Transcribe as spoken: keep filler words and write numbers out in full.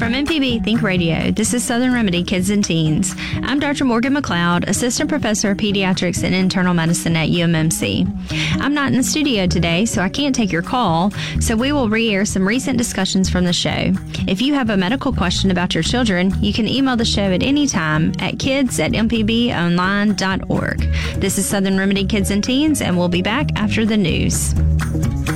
From M P B Think Radio, this is Southern Remedy Kids and Teens. I'm Doctor Morgan McLeod, Assistant Professor of Pediatrics and Internal Medicine at U M M C. I'm not in the studio today, so I can't take your call, so we will re-air some recent discussions from the show. If you have a medical question about your children, you can email the show at any time at kids at m p b online dot org. This is Southern Remedy Kids and Teens, and we'll be back after the news.